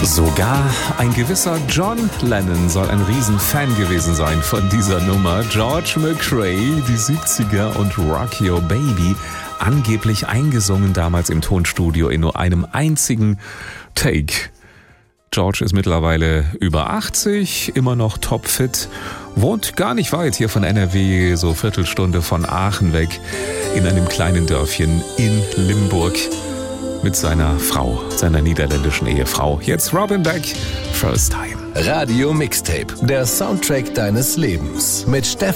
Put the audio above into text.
Sogar ein gewisser John Lennon soll ein Riesenfan gewesen sein von dieser Nummer. George McRae, die 70er und Rock Your Baby, angeblich eingesungen damals im Tonstudio in nur einem einzigen Take. George ist mittlerweile über 80, immer noch topfit, wohnt gar nicht weit hier von NRW, so Viertelstunde von Aachen weg, in einem kleinen Dörfchen in Limburg mit seiner Frau, seiner niederländischen Ehefrau. Jetzt Robin Beck, First Time. Radio Mixtape, der Soundtrack deines Lebens mit Stefan